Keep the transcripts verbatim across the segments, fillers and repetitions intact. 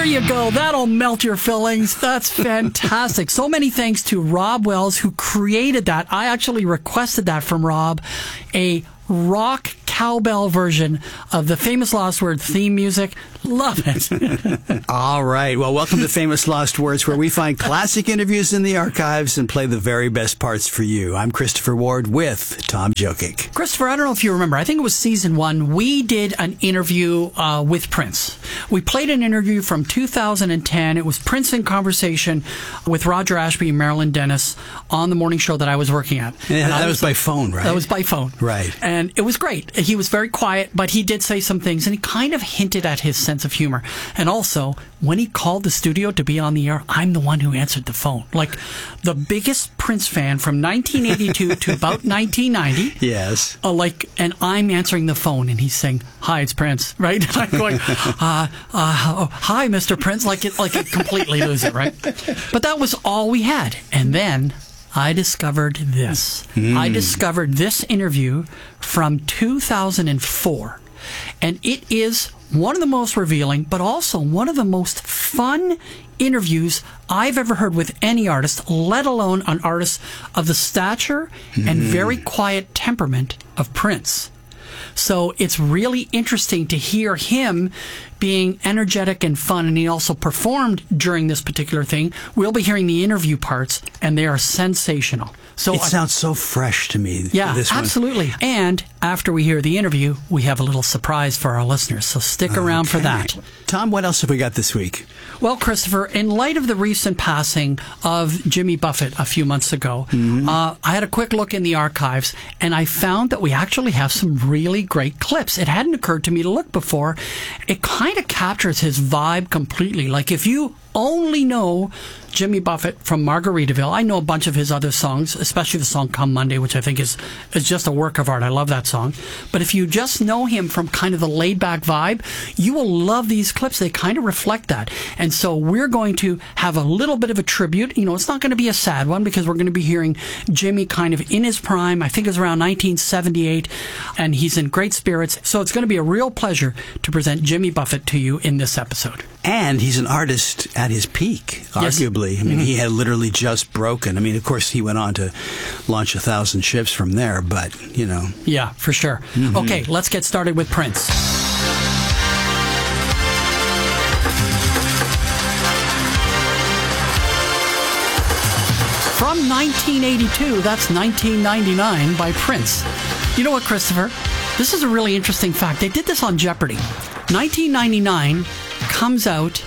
you go. That'll melt your fillings. That's fantastic. So many thanks to Rob Wells, who created that. I actually requested that from Rob, a rock cowbell version of the Famous Lost Word theme music. Love it. All right. Well, welcome to Famous Lost Words, where we find classic interviews in the archives and play the very best parts for you. I'm Christopher Ward with Tom Jokic. Christopher, I don't know if you remember, I think it was season one, we did an interview uh, with Prince. We played an interview from two thousand ten. It was Prince in conversation with Roger Ashby and Marilyn Dennis on the morning show that I was working at. Yeah, that was, was by phone, right? That was by phone. Right. And it was great. He was very quiet, but he did say some things, and he kind of hinted at his sense of humor. And also, when he called the studio to be on the air, I'm the one who answered the phone. Like, the biggest Prince fan from nineteen eighty-two to about nineteen ninety. Yes. Uh, like, and I'm answering the phone, and he's saying, "Hi, it's Prince," right? And I'm going, uh, uh, oh, "Hi, Mister Prince," like it, like it completely lose it, right? But that was all we had. And then I discovered this. Mm. I discovered this interview from two thousand four. And it is one of the most revealing, but also one of the most fun interviews I've ever heard with any artist, let alone an artist of the stature mm. and very quiet temperament of Prince. So it's really interesting to hear him being energetic and fun, and he also performed during this particular thing. We'll be hearing the interview parts, and they are sensational. So it sounds so fresh to me. Yeah, this one. absolutely. And after we hear the interview, we have a little surprise for our listeners, so stick around okay. for that. Tom, what else have we got this week? Well, Christopher, in light of the recent passing of Jimmy Buffett a few months ago, mm-hmm. uh, I had a quick look in the archives, and I found that we actually have some really great clips. It hadn't occurred to me to look before. It kind of captures his vibe completely. Like, if you only know Jimmy Buffett from Margaritaville, I know a bunch of his other songs, especially the song Come Monday, which I think is, is just a work of art. I love that song. But if you just know him from kind of the laid-back vibe, you will love these clips. They kind of reflect that. And so we're going to have a little bit of a tribute. You know, it's not going to be a sad one, because we're going to be hearing Jimmy kind of in his prime. I think it was around nineteen seventy-eight, and he's in great spirits. So it's going to be a real pleasure to present Jimmy Buffett to you in this episode. And he's an artist at his peak, Yes. arguably. I mean, Mm-hmm. he had literally just broken. I mean, of course, he went on to launch a thousand ships from there, but, you know. Yeah, for sure. Mm-hmm. Okay, let's get started with Prince. From nineteen eighty-two, that's nineteen ninety-nine, by Prince. You know what, Christopher? This is a really interesting fact. They did this on Jeopardy. nineteen ninety-nine comes out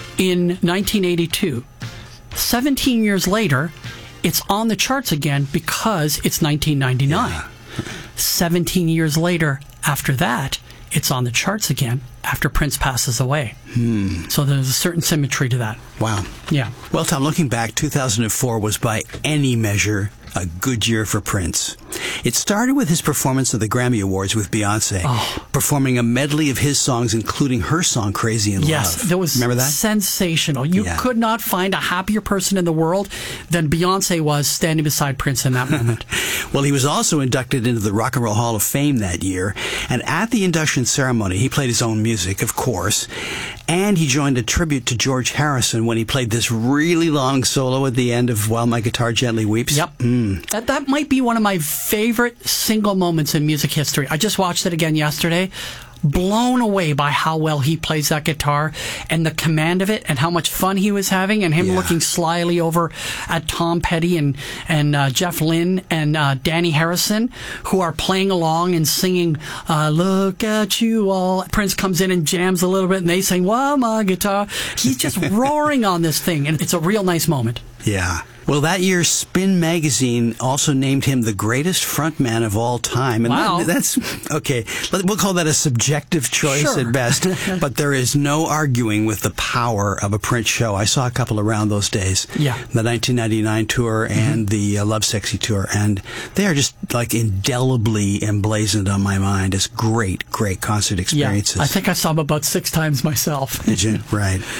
in nineteen eighty-two. seventeen years later, it's on the charts again because it's nineteen ninety-nine. Yeah. seventeen years later, after that, it's on the charts again after Prince passes away. Hmm. So there's a certain symmetry to that. Wow. Yeah. Well, Tom, looking back, two thousand four was by any measure a good year for Prince. It started with his performance of the Grammy Awards with Beyonce, oh. performing a medley of his songs, including her song Crazy in yes, Love. Yes, that was Remember that? sensational. You yeah. could not find a happier person in the world than Beyonce was standing beside Prince in that moment. Well, he was also inducted into the Rock and Roll Hall of Fame that year, and at the induction ceremony, he played his own music, of course, and he joined a tribute to George Harrison when he played this really long solo at the end of While My Guitar Gently Weeps. Yep. Mm. That, that might be one of my favorite single moments in music history. I just watched it again yesterday. Blown away by how well he plays that guitar and the command of it, and how much fun he was having, and him yeah. looking slyly over at Tom Petty and and uh, Jeff Lynne and uh, Danny Harrison, who are playing along and singing uh, "Look at You All." Prince comes in and jams a little bit, and they sing "While My Guitar." He's just roaring on this thing, and it's a real nice moment. Yeah. Well, that year, Spin Magazine also named him the greatest frontman of all time. And wow. that, that's, okay, we'll call that a subjective choice sure. at best. But there is no arguing with the power of a Prince show. I saw a couple around those days. Yeah. The nineteen ninety-nine tour and mm-hmm. the uh, Lovesexy tour. And they are just like indelibly emblazoned on my mind as great, great concert experiences. Yeah. I think I saw them about six times myself. Did you? Right.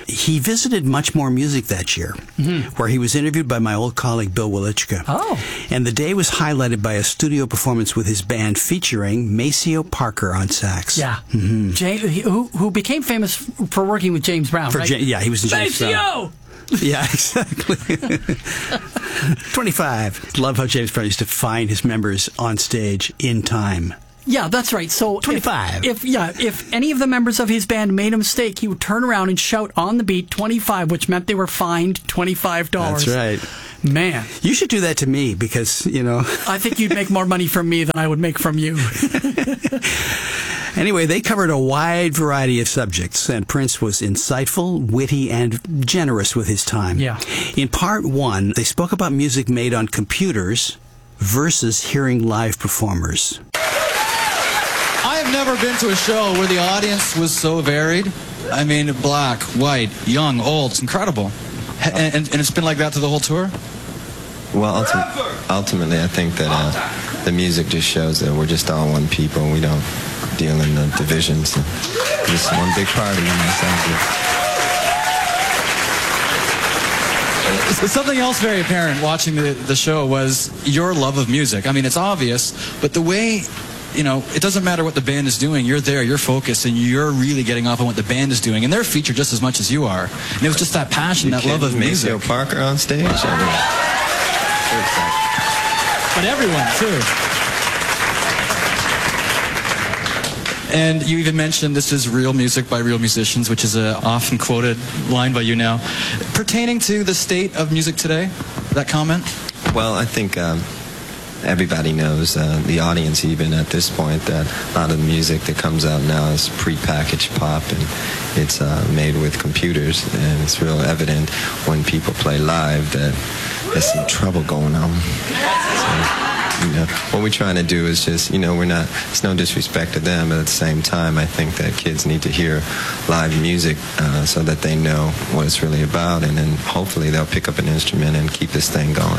He visited Much More Music that year, mm-hmm. where he was interviewed by my old colleague Bill Welichka. Oh. And the day was highlighted by a studio performance with his band featuring Maceo Parker on sax. Yeah. Mm-hmm. James, who, who became famous for working with James Brown, for right? Ja- yeah, he was in James Maceo! Brown. Yeah, exactly. twenty-five. Love how James Brown used to find his members on stage in time. Yeah, that's right. So twenty-five. If, if yeah, if any of the members of his band made a mistake, he would turn around and shout on the beat twenty-five, which meant they were fined twenty-five dollars. That's right. Man. You should do that to me because, you know. I think you'd make more money from me than I would make from you. Anyway, they covered a wide variety of subjects, and Prince was insightful, witty, and generous with his time. Yeah. In part one, they spoke about music made on computers versus hearing live performers. I have never been to a show where the audience was so varied. I mean, black, white, young, old. It's incredible. And, and, and it's been like that through the whole tour? Well, ulti- ultimately, I think that uh, the music just shows that we're just all one people. We don't deal in the divisions. Just one big party, and that sounds good. Something else very apparent watching the, the show was your love of music. I mean, it's obvious, but the way, you know, it doesn't matter what the band is doing. You're there, you're focused, and you're really getting off on what the band is doing. And they're featured just as much as you are. And it was just that passion, that love of music. Maceo Parker on stage? But everyone, too. And you even mentioned this is real music by real musicians, which is an often quoted line by you now. Pertaining to the state of music today, that comment? Well, I think um, everybody knows, uh, the audience even at this point, that a lot of the music that comes out now is pre-packaged pop, and it's uh, made with computers, and it's real evident when people play live that there's some trouble going on. So, you know, what we're trying to do is just, you know, we're not, it's no disrespect to them, but at the same time, I think that kids need to hear live music uh, so that they know what it's really about, and then hopefully they'll pick up an instrument and keep this thing going.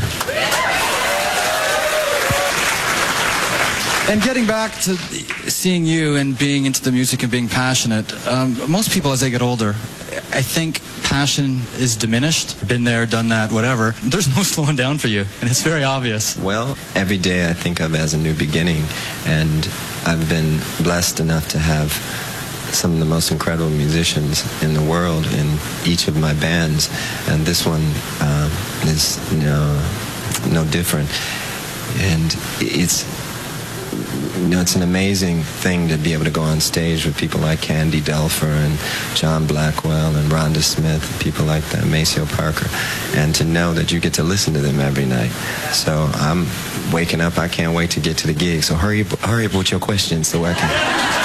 And getting back to seeing you and being into the music and being passionate, um, most people as they get older, I think passion is diminished. Been there, done that, whatever. There's no slowing down for you, and it's very obvious. Well, every day I think of as a new beginning, and I've been blessed enough to have some of the most incredible musicians in the world in each of my bands, and this one uh, is, you know, no different. And it's, you know, it's an amazing thing to be able to go on stage with people like Candy Delfer and John Blackwell and Rhonda Smith, people like that, Maceo Parker, and to know that you get to listen to them every night. So I'm waking up, I can't wait to get to the gig. So hurry up, hurry up with your questions so I can...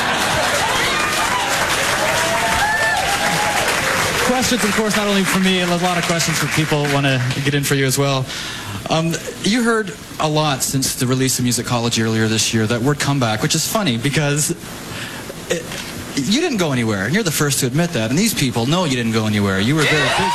Questions, of course, not only for me, a lot of questions for people want to get in for you as well. Um, you heard a lot since the release of Musicology earlier this year, that word comeback, which is funny because it, you didn't go anywhere, and you're the first to admit that, and these people know you didn't go anywhere. You were very busy.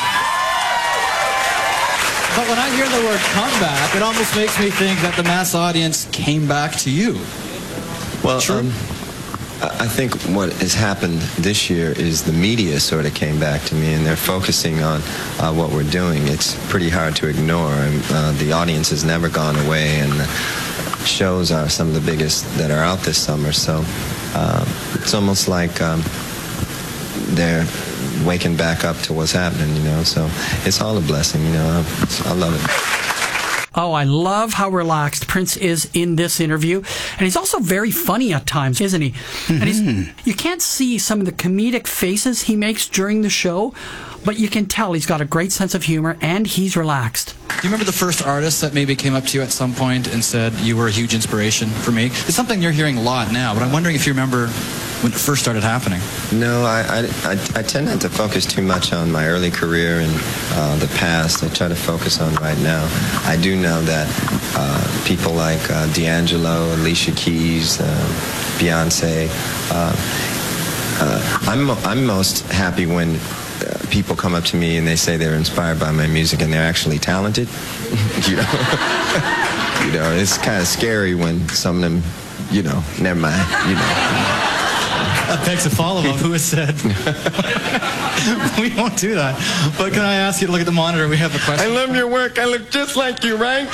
But when I hear the word comeback, it almost makes me think that the mass audience came back to you. Well, True? Um, I think what has happened this year is the media sort of came back to me, and they're focusing on uh, what we're doing. It's pretty hard to ignore. And, uh, the audience has never gone away, and the shows are some of the biggest that are out this summer. So uh, it's almost like um, they're waking back up to what's happening, you know. So it's all a blessing, you know. I, I love it. Oh, I love how relaxed Prince is in this interview. And he's also very funny at times, isn't he? Mm-hmm. And he's, you can't see some of the comedic faces he makes during the show, but you can tell he's got a great sense of humor and he's relaxed. Do you remember the first artist that maybe came up to you at some point and said, you were a huge inspiration for me? It's something you're hearing a lot now, but I'm wondering if you remember when it first started happening. No, I, I, I, I tend not to focus too much on my early career and uh, the past. I try to focus on right now. I do know that uh, people like uh, D'Angelo, Alicia Keys, uh, Beyonce, uh, uh, I'm, I'm most happy when Uh, people come up to me and they say they're inspired by my music and they're actually talented. you know, you know, it's kind of scary when some of them, you know, never mind, you know. That begs a follow-up. Who has said? We won't do that. But can I ask you to look at the monitor? We have a question. I love your work. I look just like you, right?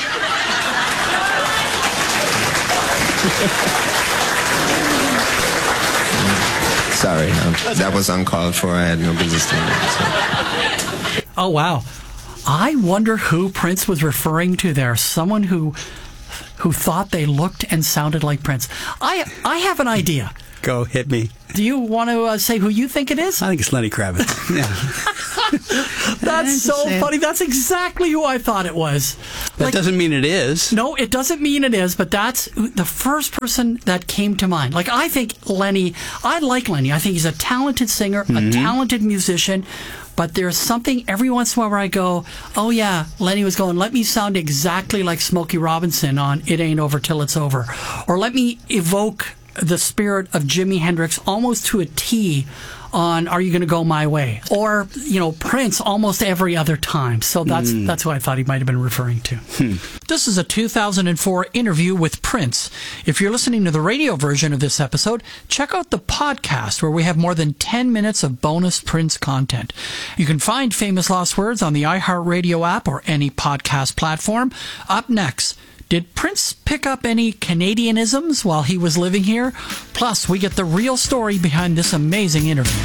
Sorry, um, that was uncalled for. I had no business doing that. So. Oh, wow. I wonder who Prince was referring to there. Someone who who thought they looked and sounded like Prince. I I have an idea. Go, hit me. Do you want to uh, say who you think it is? I think it's Lenny Kravitz. Yeah. That's so funny. That's exactly who I thought it was. That Like, doesn't mean it is. no, it doesn't mean it is, but that's the first person that came to mind. Like, I think Lenny, I like Lenny. I think he's a talented singer, Mm-hmm. a talented musician, but there's something every once in a while where I go, oh yeah, Lenny was going, let me sound exactly like Smokey Robinson on It Ain't Over Till It's Over. Or let me evoke the spirit of Jimi Hendrix almost to a T on Are You Gonna Go My Way? Or, you know, Prince almost every other time. So that's mm. that's who I thought he might have been referring to. Hmm. This is a two thousand four interview with Prince. If you're listening to the radio version of this episode, check out the podcast where we have more than ten minutes of bonus Prince content. You can find Famous Lost Words on the iHeartRadio app or any podcast platform. Up next, did Prince pick up any Canadianisms while he was living here? Plus, we get the real story behind this amazing interview.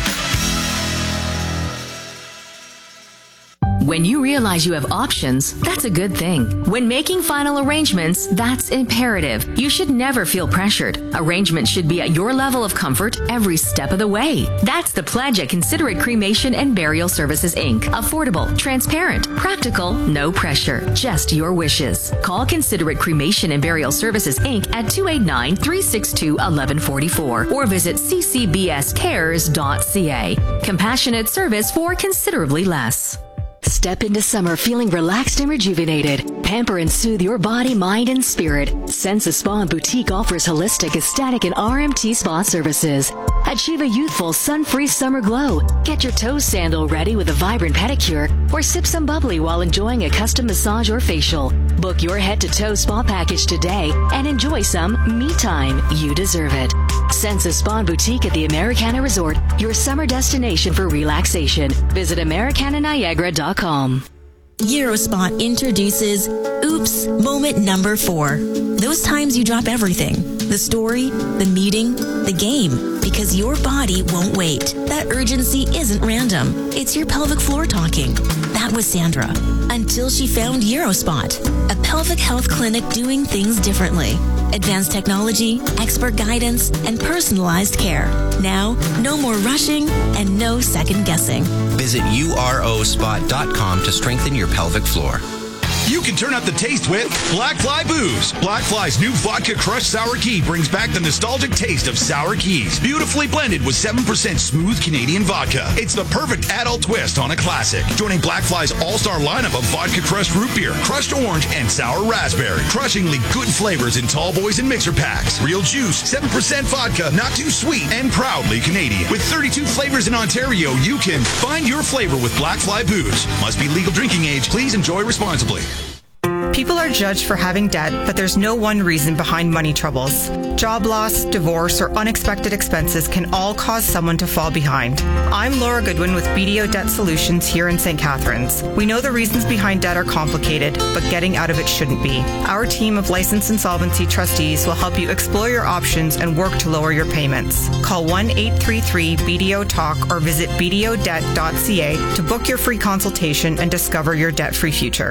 When you realize you have options, that's a good thing. When making final arrangements, that's imperative. You should never feel pressured. Arrangements should be at your level of comfort every step of the way. That's the pledge at Considerate Cremation and Burial Services, Incorporated. Affordable, transparent, practical, no pressure, just your wishes. Call Considerate Cremation and Burial Services, Incorporated at two eight nine, three six two, one one four four or visit c c b s cares dot c a. Compassionate service for considerably less. Step into summer feeling relaxed and rejuvenated. Pamper and soothe your body, mind, and spirit. Sensa Spa and Boutique offers holistic, aesthetic, and R M T spa services. Achieve a youthful, sun-free summer glow. Get your toe sandal ready with a vibrant pedicure, or sip some bubbly while enjoying a custom massage or facial. Book your head-to-toe spa package today and enjoy some me time. You deserve it. Sensa Spa and Boutique at the Americana Resort, your summer destination for relaxation. Visit Americana Niagara dot com. Eurospot introduces Oops Moment Number Four. Those times you drop everything. The story, the meeting, the game. Because your body won't wait. That urgency isn't random. It's your pelvic floor talking. That was Sandra. Until she found Eurospot, a pelvic health clinic doing things differently. Advanced technology, expert guidance, and personalized care. Now, no more rushing and no second guessing. Visit U R O spot dot com to strengthen your pelvic floor. You can turn up the taste with Black Fly Booze. Black Fly's new Vodka Crushed Sour Key brings back the nostalgic taste of sour keys. Beautifully blended with seven percent smooth Canadian vodka. It's the perfect adult twist on a classic. Joining Black Fly's all-star lineup of Vodka Crushed Root Beer, Crushed Orange, and Sour Raspberry. Crushingly good flavors in tall boys and mixer packs. Real juice, seven percent vodka, not too sweet, and proudly Canadian. With thirty-two flavors in Ontario, you can find your flavor with Black Fly Booze. Must be legal drinking age. Please enjoy responsibly. People are judged for having debt, but there's no one reason behind money troubles. Job loss, divorce, or unexpected expenses can all cause someone to fall behind. I'm Laura Goodwin with B D O Debt Solutions here in Saint Catharines. We know the reasons behind debt are complicated, but getting out of it shouldn't be. Our team of licensed insolvency trustees will help you explore your options and work to lower your payments. Call one eight three three B D O talk or visit b d o debt dot c a to book your free consultation and discover your debt-free future.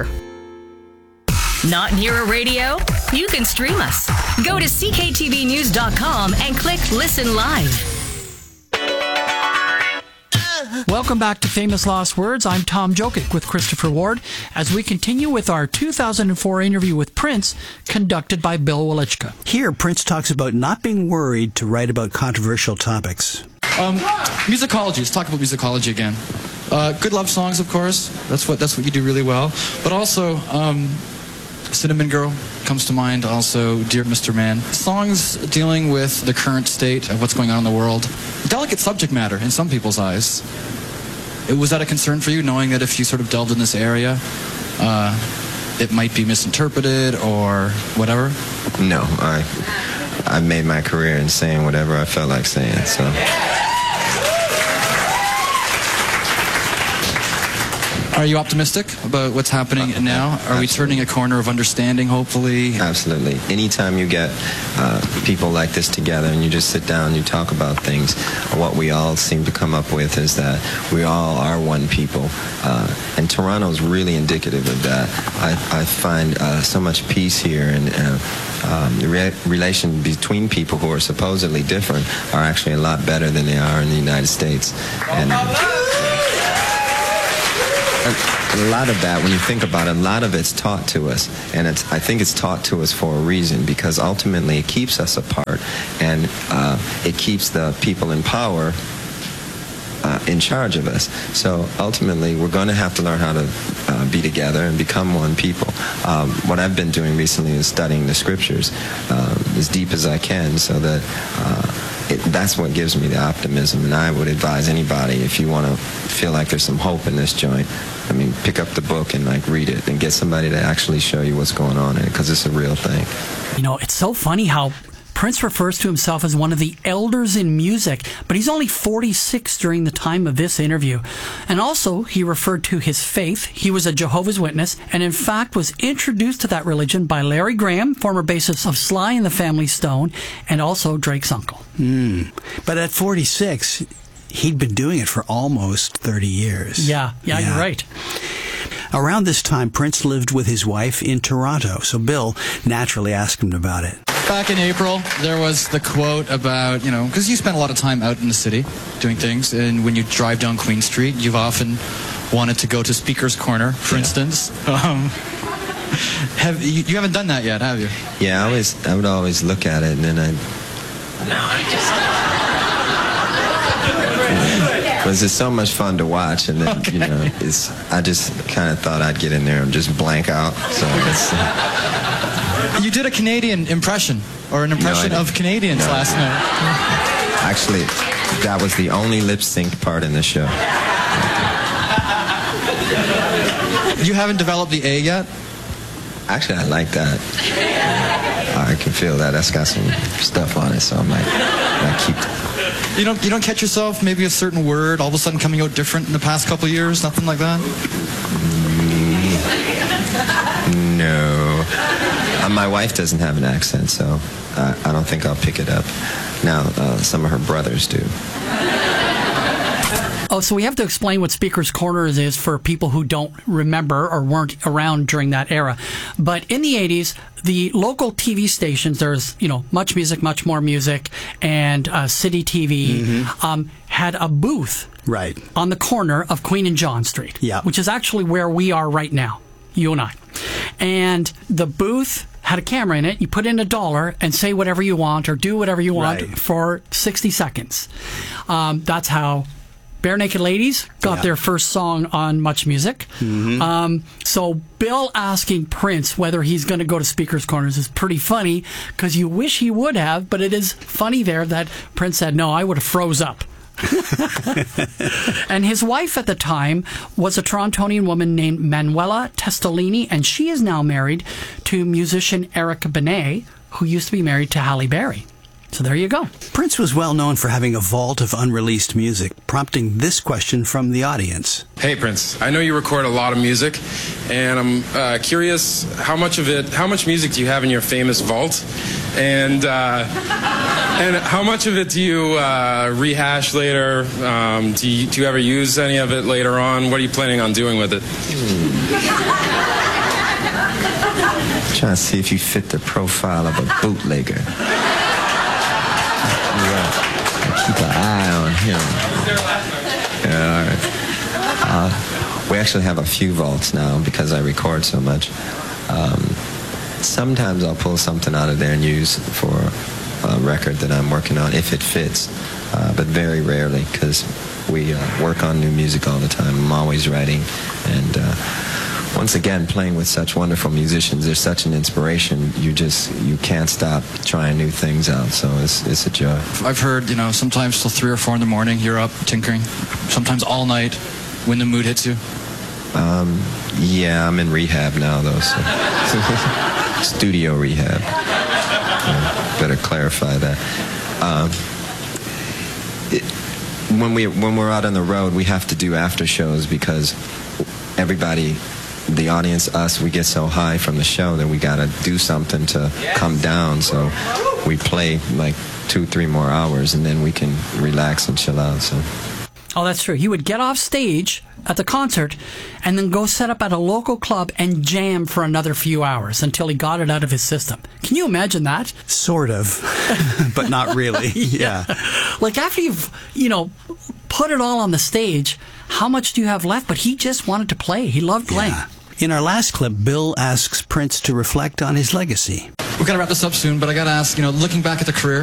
Not near a radio? You can stream us. Go to c k t v news dot com and click Listen Live. Welcome back to Famous Lost Words. I'm Tom Jokic with Christopher Ward as we continue with our two thousand four interview with Prince, conducted by Bill Welichka. Here, Prince talks about not being worried to write about controversial topics. Um, musicology. Let's talk about musicology again. Uh, good love songs, of course. That's what that's what you do really well. But also, um, Cinnamon Girl comes to mind, also Dear Mister Man. Songs dealing with the current state of what's going on in the world. Delicate subject matter in some people's eyes. It, was that a concern for you, knowing that if you sort of delved in this area, uh, it might be misinterpreted or whatever? No, I I made my career in saying whatever I felt like saying. So. Are you optimistic about what's happening uh, now? Are absolutely. we turning a corner of understanding, hopefully? Absolutely. Anytime you get uh, people like this together and you just sit down and you talk about things, what we all seem to come up with is that we all are one people. Uh, and Toronto's really indicative of that. I, I find uh, so much peace here, and uh, um, the re relation between people who are supposedly different are actually a lot better than they are in the United States. And, a lot of that, when you think about it, a lot of it's taught to us, and it's, I think it's taught to us for a reason, because ultimately it keeps us apart, and uh, it keeps the people in power uh, in charge of us. So ultimately, we're going to have to learn how to uh, be together and become one people. Um, what I've been doing recently is studying the scriptures um, as deep as I can, so that uh, It, that's what gives me the optimism, and I would advise anybody, if you want to feel like there's some hope in this joint, I mean, pick up the book and like read it and get somebody to actually show you what's going on in it, because it's a real thing. You know, it's so funny how Prince refers to himself as one of the elders in music, but he's only forty-six during the time of this interview. And also, he referred to his faith. He was a Jehovah's Witness, and in fact was introduced to that religion by Larry Graham, former bassist of Sly and the Family Stone, and also Drake's uncle. Mm. But at forty-six, he'd been doing it for almost thirty years. Yeah, yeah, yeah. You're right. Around this time, Prince lived with his wife in Toronto, so Bill naturally asked him about it. Back in April, there was the quote about, you know, because you spend a lot of time out in the city doing things, and when you drive down Queen Street, you've often wanted to go to Speaker's Corner, for yeah. instance. Um, have you, you haven't done that yet, have you? Yeah, I always, I would always look at it, and then I'd... No, I just... Because it's so much fun to watch, and then, okay. you know, it's, I just kind of thought I'd get in there and just blank out, so it's... Uh, You did a Canadian impression, or an impression no, of Canadians no, last night. Actually, that was the only lip-synced part in the show. You haven't developed the A yet? Actually, I like that. I can feel that. That's got some stuff on it, so I might, might keep it. You don't, you don't catch yourself, maybe a certain word, all of a sudden coming out different in the past couple of years? Nothing like that? Mm, no. Uh, my wife doesn't have an accent, so uh, I don't think I'll pick it up. Now, uh, some of her brothers do. Oh, so we have to explain what Speaker's Corners is for people who don't remember or weren't around during that era. But in the eighties, the local T V stations, there's, you know, Much Music, Much More Music, and uh, City T V, mm-hmm. um, had a booth right on the corner of Queen and John Street, yeah. which is actually where we are right now, you and I. And the booth had a camera in it. You put in a dollar and say whatever you want or do whatever you want right. for sixty seconds. Um, that's how Bare Naked Ladies got yeah. their first song on Much Music. Mm-hmm. um, so Bill asking Prince whether he's going to go to Speaker's Corners is pretty funny, because you wish he would have, but it is funny there that Prince said, no, I would have froze up. And his wife at the time was a Torontonian woman named Manuela Testolini, and she is now married to musician Eric Benet, who used to be married to Halle Berry. So there you go. Prince was well known for having a vault of unreleased music, prompting this question from the audience. Hey Prince, I know you record a lot of music, and I'm uh, curious how much of it, how much music do you have in your famous vault, and uh, and how much of it do you uh, rehash later? Um, do you do you ever use any of it later on? What are you planning on doing with it? I'm trying to see if you fit the profile of a bootlegger. Keep an eye on him. Yeah, all right. Uh, we actually have a few vaults now because I record so much. Um, sometimes I'll pull something out of there and use for a record that I'm working on if it fits, uh, but very rarely, because we uh, work on new music all the time. I'm always writing, and uh, once again, playing with such wonderful musicians, they're such an inspiration. You just, you can't stop trying new things out, so it's, it's a joy. I've heard, you know, sometimes till three or four in the morning, you're up tinkering. Sometimes all night, when the mood hits you. Um, yeah, I'm in rehab now, though, so. Studio rehab. I better clarify that. Um, it, when we when we're out on the road, we have to do after shows because everybody, the audience, us, we get so high from the show that we got to do something to come down. So we play like two, three more hours, and then we can relax and chill out. So. Oh, that's true. He would get off stage at the concert and then go set up at a local club and jam for another few hours until he got it out of his system. Can you imagine that? Sort of, but not really. yeah. Like after you've, you know, put it all on the stage, how much do you have left? But he just wanted to play. He loved playing. Yeah. In our last clip, Bill asks Prince to reflect on his legacy. We've got to wrap this up soon, but I got to ask, you know, looking back at the career,